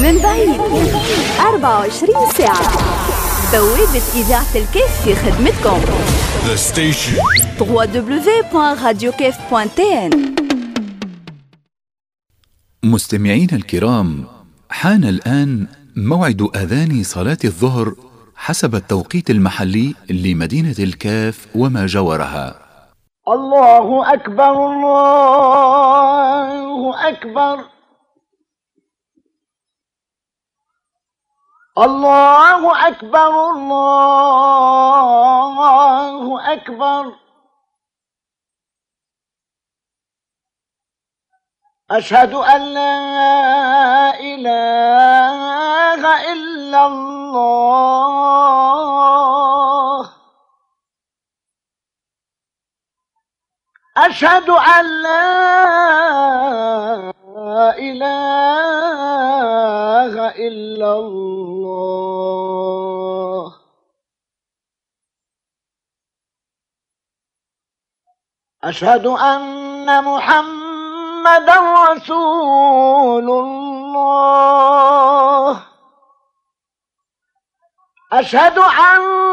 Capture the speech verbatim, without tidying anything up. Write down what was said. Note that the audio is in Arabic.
من بعيد أربعة وعشرين ساعة. بوابة إذاعة الكيف في خدمتكم. The station دبليو دبليو دبليو دوت راديو كيف دوت تي إن. مستمعين الكرام، حان الآن موعد أذان صلاة الظهر حسب التوقيت المحلي لمدينة الكاف وما جاورها. الله أكبر الله أكبر الله أكبر الله أكبر أشهد أن لا إله إلا الله أشهد أن لا إله إلا الله أشهد أن محمدا رسول الله أشهد أن